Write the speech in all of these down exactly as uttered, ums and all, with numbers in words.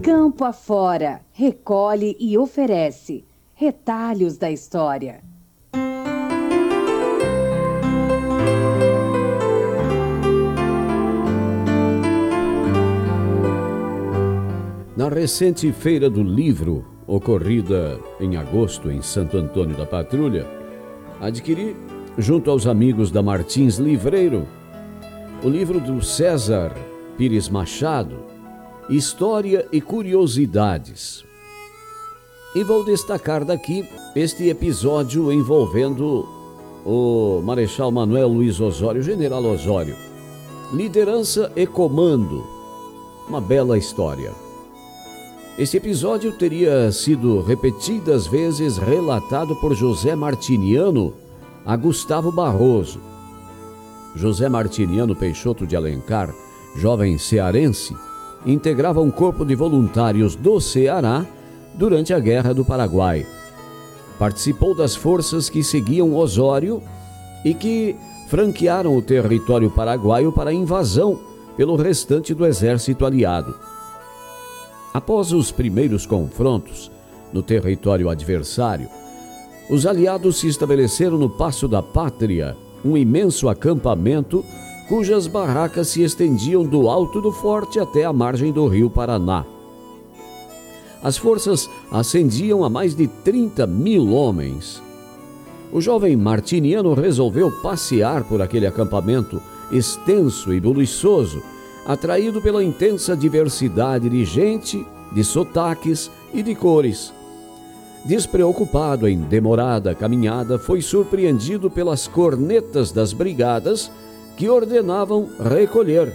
Campo afora, recolhe e oferece retalhos da história. Na recente Feira do Livro, ocorrida em agosto em Santo Antônio da Patrulha, adquiri, junto aos amigos da Martins Livreiro, o livro do César Pires Machado, História e Curiosidades. E vou destacar daqui este episódio envolvendo o Marechal Manuel Luiz Osório, General Osório. Liderança e comando. Uma bela história. Este episódio teria sido repetidas vezes relatado por José Martiniano a Gustavo Barroso. José Martiniano Peixoto de Alencar, jovem cearense, integrava um corpo de voluntários do Ceará durante a Guerra do Paraguai. Participou das forças que seguiam Osório e que franquearam o território paraguaio para a invasão pelo restante do exército aliado. Após os primeiros confrontos no território adversário, os aliados se estabeleceram no Paço da Pátria, um imenso acampamento cujas barracas se estendiam do alto do forte até a margem do rio Paraná. As forças ascendiam a mais de trinta mil homens. O jovem Martiniano resolveu passear por aquele acampamento extenso e buliçoso, atraído pela intensa diversidade de gente, de sotaques e de cores. Despreocupado em demorada caminhada, foi surpreendido pelas cornetas das brigadas que ordenavam recolher.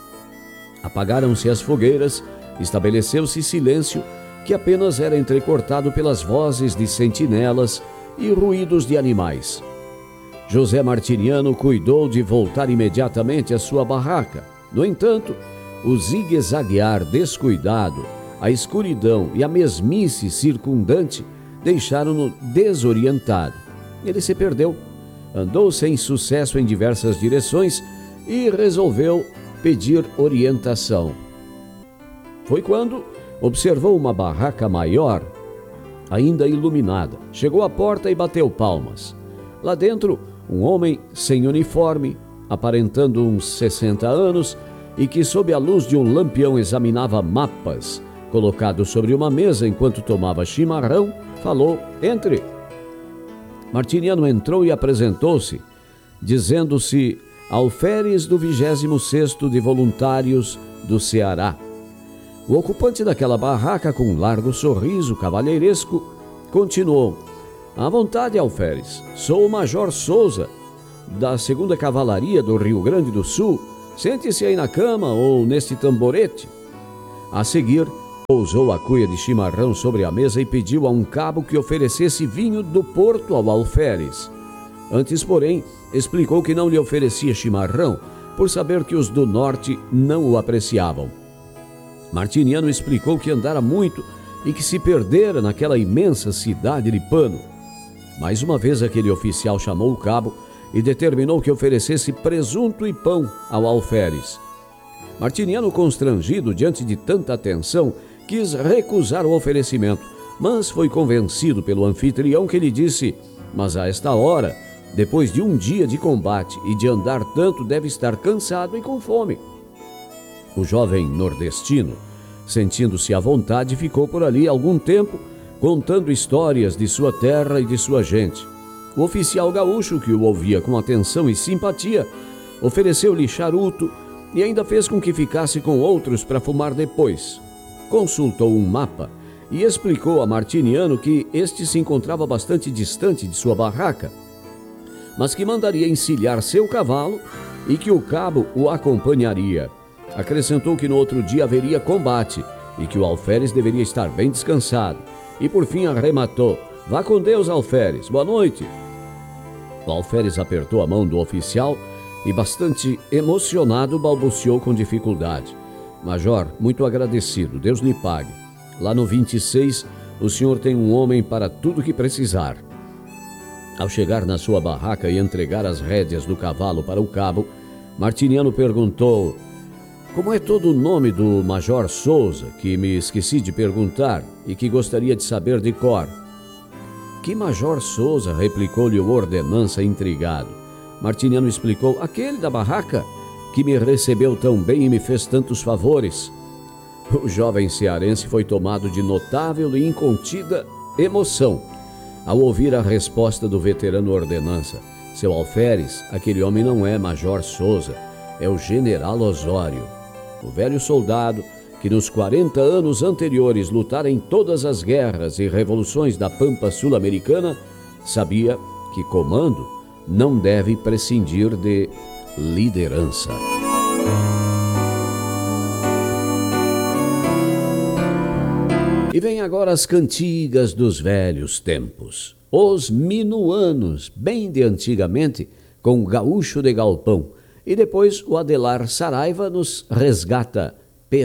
Apagaram-se as fogueiras, estabeleceu-se silêncio que apenas era entrecortado pelas vozes de sentinelas e ruídos de animais. José Martiniano cuidou de voltar imediatamente à sua barraca. No entanto, o zigue-zaguear descuidado, a escuridão e a mesmice circundante deixaram-no desorientado. Ele se perdeu, andou sem sucesso em diversas direções e resolveu pedir orientação. Foi quando observou uma barraca maior, ainda iluminada. Chegou à porta e bateu palmas. Lá dentro, um homem sem uniforme, aparentando uns sessenta anos, e que sob a luz de um lampião examinava mapas colocados sobre uma mesa enquanto tomava chimarrão, falou: "Entre." Martiniano entrou e apresentou-se, dizendo-se alferes do vigésimo sexto de voluntários do Ceará. O ocupante daquela barraca, com um largo sorriso cavalheiresco, continuou: "À vontade, alferes. Sou o Major Souza, da segunda Cavalaria do Rio Grande do Sul. Sente-se aí na cama ou neste tamborete." A seguir, pousou a cuia de chimarrão sobre a mesa e pediu a um cabo que oferecesse vinho do Porto ao alferes. Antes, porém, explicou que não lhe oferecia chimarrão, por saber que os do norte não o apreciavam. Martiniano explicou que andara muito e que se perdera naquela imensa cidade de pano. Mais uma vez aquele oficial chamou o cabo e determinou que oferecesse presunto e pão ao alferes. Martiniano, constrangido diante de tanta atenção, quis recusar o oferecimento, mas foi convencido pelo anfitrião, que lhe disse: "Mas a esta hora, depois de um dia de combate e de andar tanto, deve estar cansado e com fome." O jovem nordestino, sentindo-se à vontade, ficou por ali algum tempo, contando histórias de sua terra e de sua gente. O oficial gaúcho, que o ouvia com atenção e simpatia, ofereceu-lhe charuto e ainda fez com que ficasse com outros para fumar depois. Consultou um mapa e explicou a Martiniano que este se encontrava bastante distante de sua barraca, mas que mandaria encilhar seu cavalo e que o cabo o acompanharia. Acrescentou que no outro dia haveria combate e que o alferes deveria estar bem descansado. E por fim arrematou: "Vá com Deus, alferes. Boa noite." O alferes apertou a mão do oficial e, bastante emocionado, balbuciou com dificuldade: "Major, muito agradecido. Deus lhe pague. Lá no vinte e seis, o senhor tem um homem para tudo que precisar." Ao chegar na sua barraca e entregar as rédeas do cavalo para o cabo, Martiniano perguntou: Como é todo o nome do Major Souza, que me esqueci de perguntar e que gostaria de saber de cor? Que Major Souza? Replicou-lhe o ordenança intrigado. Martiniano explicou: aquele da barraca, que me recebeu tão bem e me fez tantos favores. O jovem cearense foi tomado de notável e incontida emoção ao ouvir a resposta do veterano ordenança. Seu alferes, aquele homem não é Major Souza, é o General Osório. O velho soldado, que nos quarenta anos anteriores lutara em todas as guerras e revoluções da Pampa Sul-Americana, sabia que comando não deve prescindir de liderança. E vem agora as cantigas dos velhos tempos. Os minuanos, bem de antigamente, com o gaúcho de galpão. E depois o Adelar Saraiva nos resgata